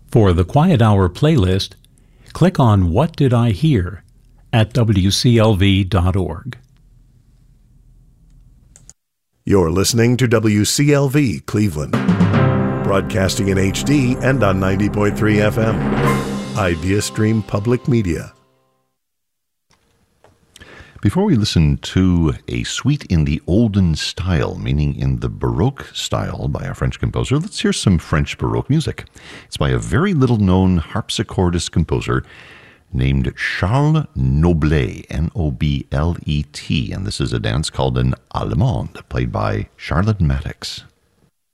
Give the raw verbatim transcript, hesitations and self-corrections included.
For the Quiet Hour playlist, click on What Did I Hear at W C L V dot org. You're listening to W C L V Cleveland, broadcasting in H D and on ninety point three F M. IdeaStream Public Media. Before we listen to a suite in the olden style, meaning in the Baroque style by a French composer, let's hear some French Baroque music. It's by a very little-known harpsichordist composer named Charles Noblet, N O B L E T, and this is a dance called an Allemande, played by Charlotte Mattix.